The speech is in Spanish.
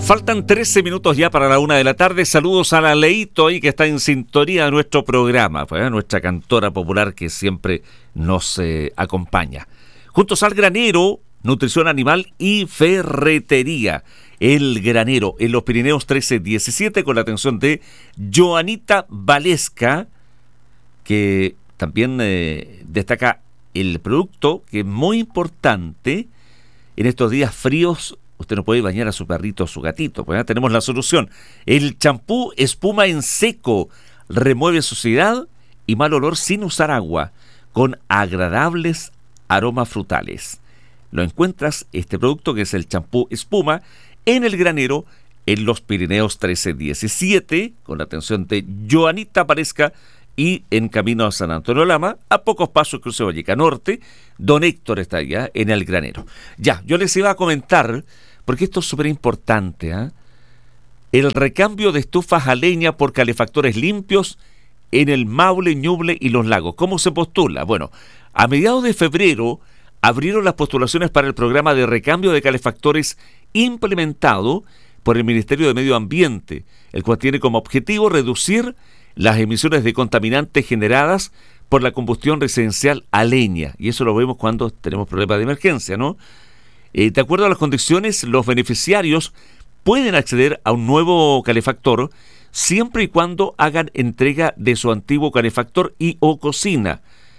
Faltan 13 minutos ya para la 1 de la tarde. Saludos a la Leito ahí que está en sintonía de nuestro programa, nuestra cantora popular que siempre nos acompaña. Juntos al Granero, nutrición animal y ferretería. El Granero en los Pirineos 1317 con la atención de Joanita Valesca, que también destaca el producto que es muy importante en estos días fríos. Usted no puede bañar a su perrito o su gatito, pues tenemos la solución. El champú espuma en seco remueve suciedad y mal olor sin usar agua, con agradables aromas frutales. Lo encuentras, este producto que es el champú espuma, en el Granero, en los Pirineos 1317, con la atención de Joanita Valesca, y en camino a San Antonio Lama, a pocos pasos cruce Valleca Norte. Don Héctor está allá en el Granero. Ya, yo les iba a comentar, porque esto es súper importante, el recambio de estufas a leña por calefactores limpios en el Maule, Ñuble y Los Lagos. ¿Cómo se postula? Bueno, a mediados de febrero abrieron las postulaciones para el programa de recambio de calefactores implementado por el Ministerio de Medio Ambiente, el cual tiene como objetivo reducir las emisiones de contaminantes generadas por la combustión residencial a leña. Y eso lo vemos cuando tenemos problemas de emergencia, ¿no? De acuerdo a las condiciones, los beneficiarios pueden acceder a un nuevo calefactor siempre y cuando hagan entrega de su antiguo calefactor y o cocina.